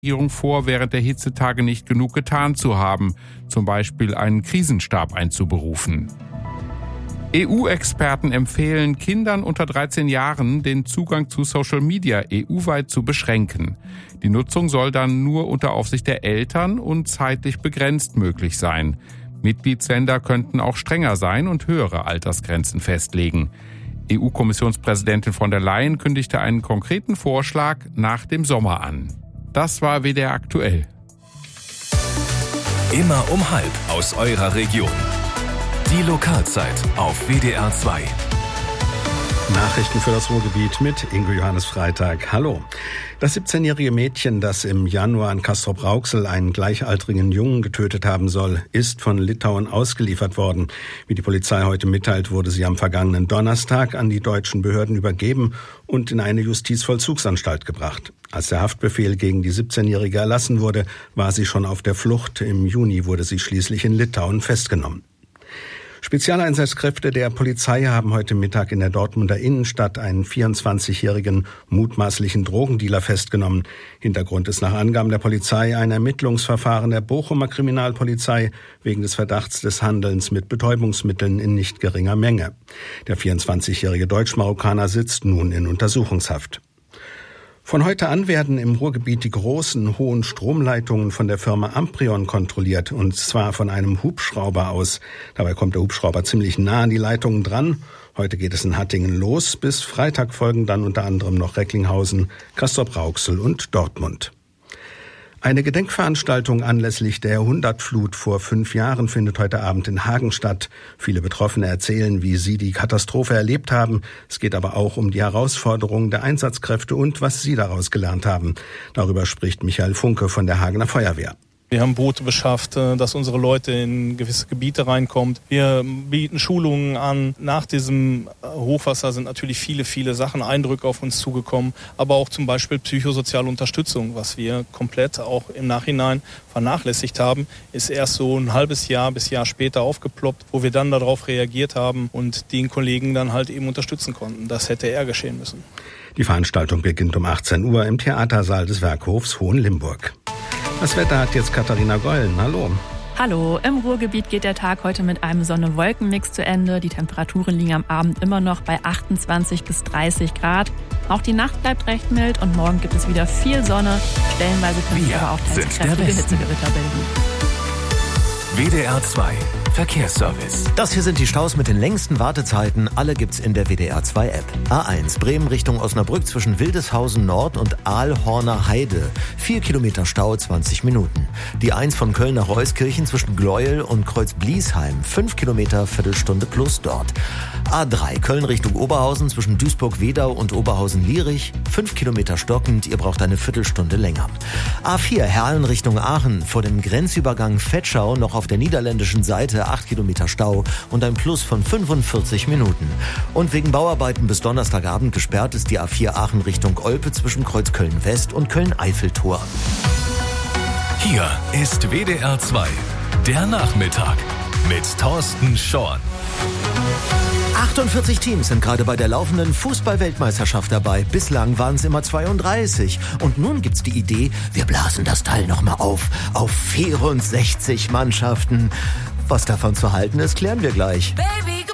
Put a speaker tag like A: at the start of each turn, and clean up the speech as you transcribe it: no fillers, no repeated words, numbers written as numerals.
A: Regierung vor, während der Hitzetage nicht genug getan zu haben, zum Beispiel einen Krisenstab einzuberufen. EU-Experten empfehlen Kindern unter 13 Jahren, den Zugang zu Social Media EU-weit zu beschränken. Die Nutzung soll dann nur unter Aufsicht der Eltern und zeitlich begrenzt möglich sein. Mitgliedsländer könnten auch strenger sein und höhere Altersgrenzen festlegen. EU-Kommissionspräsidentin von der Leyen kündigte einen konkreten Vorschlag nach dem Sommer an. Das war WDR aktuell.
B: Immer um 12 aus eurer Region. Die Lokalzeit auf WDR 2.
C: Nachrichten für das Ruhrgebiet mit Ingo Johannes Freitag. Hallo. Das 17-jährige Mädchen, das im Januar in Castrop-Rauxel einen gleichaltrigen Jungen getötet haben soll, ist von Litauen ausgeliefert worden. Wie die Polizei heute mitteilt, wurde sie am vergangenen Donnerstag an die deutschen Behörden übergeben und in eine Justizvollzugsanstalt gebracht. Als der Haftbefehl gegen die 17-Jährige erlassen wurde, war sie schon auf der Flucht. Im Juni wurde sie schließlich in Litauen festgenommen. Spezialeinsatzkräfte der Polizei haben heute Mittag in der Dortmunder Innenstadt einen 24-jährigen mutmaßlichen Drogendealer festgenommen. Hintergrund ist nach Angaben der Polizei ein Ermittlungsverfahren der Bochumer Kriminalpolizei wegen des Verdachts des Handelns mit Betäubungsmitteln in nicht geringer Menge. Der 24-jährige Deutsch-Marokkaner sitzt nun in Untersuchungshaft. Von heute an werden im Ruhrgebiet die großen, hohen Stromleitungen von der Firma Amprion kontrolliert, und zwar von einem Hubschrauber aus. Dabei kommt der Hubschrauber ziemlich nah an die Leitungen dran. Heute geht es in Hattingen los. Bis Freitag folgen dann unter anderem noch Recklinghausen, Castrop-Rauxel und Dortmund. Eine Gedenkveranstaltung anlässlich der Jahrhundertflut vor 5 Jahren findet heute Abend in Hagen statt. Viele Betroffene erzählen, wie sie die Katastrophe erlebt haben. Es geht aber auch um die Herausforderungen der Einsatzkräfte und was sie daraus gelernt haben. Darüber spricht Michael Funke von der Hagener Feuerwehr.
D: Wir haben Boote beschafft, dass unsere Leute in gewisse Gebiete reinkommen. Wir bieten Schulungen an. Nach diesem Hochwasser sind natürlich viele Sachen, Eindrücke auf uns zugekommen. Aber auch zum Beispiel psychosoziale Unterstützung, was wir komplett auch im Nachhinein vernachlässigt haben, ist erst so ein halbes Jahr bis Jahr später aufgeploppt, wo wir dann darauf reagiert haben und den Kollegen dann halt eben unterstützen konnten. Das hätte eher geschehen müssen.
C: Die Veranstaltung beginnt um 18 Uhr im Theatersaal des Werkhofs Hohenlimburg. Das Wetter hat jetzt Katharina Gollen. Hallo.
E: Hallo, im Ruhrgebiet geht der Tag heute mit einem Sonne-Wolken-Mix zu Ende. Die Temperaturen liegen am Abend immer noch bei 28 bis 30 Grad. Auch die Nacht bleibt recht mild und morgen gibt es wieder viel Sonne. Stellenweise können sich aber auch teils kräftige Hitzegewitter bilden.
B: WDR 2 Verkehrsservice.
F: Das hier sind die Staus mit den längsten Wartezeiten. Alle gibt's in der WDR 2 App. A1 Bremen Richtung Osnabrück zwischen Wildeshausen Nord und Aalhorner Heide. 4 Kilometer Stau, 20 Minuten. Die 1 von Köln nach Euskirchen zwischen Gleuel und Kreuz-Bliesheim. 5 Kilometer, Viertelstunde plus dort. A3 Köln Richtung Oberhausen zwischen Duisburg-Wedau und Oberhausen-Lierich. 5 Kilometer stockend, ihr braucht eine Viertelstunde länger. A4 Herlen Richtung Aachen. Vor dem Grenzübergang Vetschau noch auf der niederländischen Seite 8 Kilometer Stau und ein Plus von 45 Minuten. Und wegen Bauarbeiten bis Donnerstagabend gesperrt ist die A4 Aachen Richtung Olpe zwischen Kreuzköln-West und Köln-Eiffeltor.
B: Hier ist WDR 2, der Nachmittag mit Thorsten Schorn.
F: 48 Teams sind gerade bei der laufenden Fußball-Weltmeisterschaft dabei. Bislang waren es immer 32. Und nun gibt's die Idee, wir blasen das Teil nochmal auf 64 Mannschaften. Was davon zu halten ist, klären wir gleich.
G: Baby.